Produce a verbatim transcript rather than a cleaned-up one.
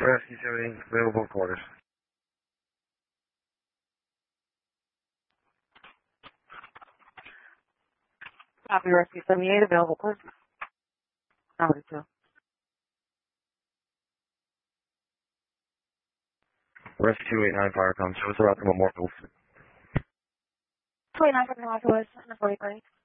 Rescue seventy, available quarters. Copy, Rescue seventy-eight, available quarters. Number two. Rescue two eight nine, fire com, show us around the Memorial. two eight nine for the Los Angeles, and the forty-five.